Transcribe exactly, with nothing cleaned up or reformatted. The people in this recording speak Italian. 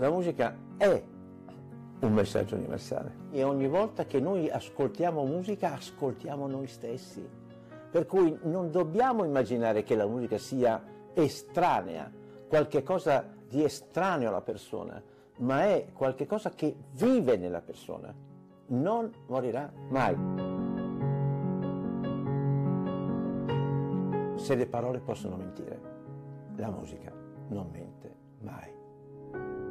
La musica è un messaggio universale e ogni volta che noi ascoltiamo musica ascoltiamo noi stessi, per cui non dobbiamo immaginare che la musica sia estranea, qualche cosa di estraneo alla persona, ma è qualche cosa che vive nella persona, non morirà mai. Se le parole possono mentire, la musica non mente mai.